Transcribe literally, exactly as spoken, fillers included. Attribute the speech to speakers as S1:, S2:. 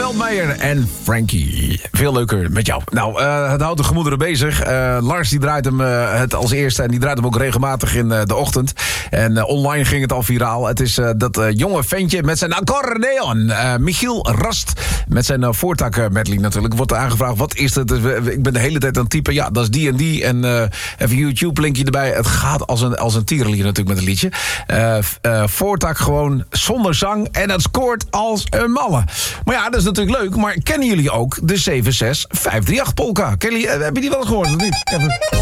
S1: Veldmeijer en Frankie. Veel leuker met jou. Nou, uh, het houdt de gemoederen bezig. Uh, Lars die draait hem uh, het als eerste en die draait hem ook regelmatig in uh, de ochtend. En uh, online ging het al viraal. Het is uh, dat uh, jonge ventje met zijn accordeon. Uh, Michiel Rast met zijn uh, voortak uh, medley natuurlijk. Wordt er aangevraagd, wat is het? Ik ben de hele tijd aan het typen. Ja, dat is die en die. En uh, even YouTube-linkje erbij. Het gaat als een, als een tierenlier natuurlijk met een liedje. Uh, uh, voortak gewoon zonder zang. En het scoort als een malle. Maar ja, dat is natuurlijk leuk. Maar kennen jullie ook de zeven zes vijf drie acht polka? Kennen jullie, uh, heb je die wel eens gehoord of niet? Even...